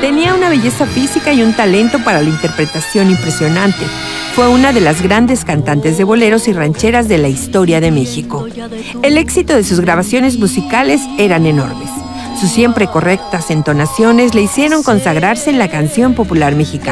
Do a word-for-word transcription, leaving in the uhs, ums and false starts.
Tenía una belleza física y un talento para la interpretación impresionante. Fue una de las grandes cantantes de boleros y rancheras de la historia de México. El éxito de sus grabaciones musicales eran enormes. Sus siempre correctas entonaciones le hicieron consagrarse en la canción popular mexicana.